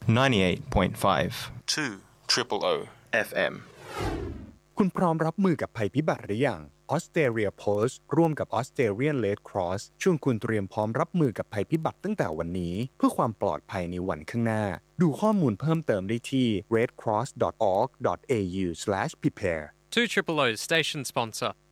98.5 2 Triple O FM คุณพร้อมรับมือกับภัยพิบัติหรือยัง Australia Post ร่วมกับ Australian Red Cross ชวนคุณเตรียมพร้อมรับมือกับภัยพิบัติตั้งแต่วันนี้เพื่อความปลอดภัยในวันข้างหน้าดูข้อมูลเพิ่มเติมได้ที่ redcross.org.au/prepare 2 Triple O's station sponsor